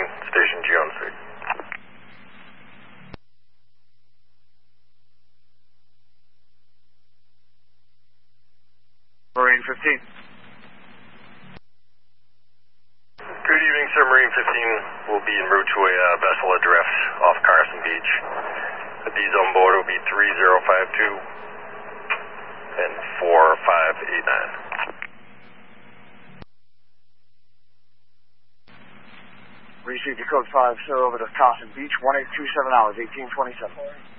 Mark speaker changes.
Speaker 1: Marine Station Genesee.
Speaker 2: Marine 15.
Speaker 1: Good evening, sir. Marine 15 will be en route to a vessel adrift off Carson Beach. The D's on board will be 3052 and 4589.
Speaker 2: Received your code 5, sir, over to Carson Beach, 1827 hours, 1827.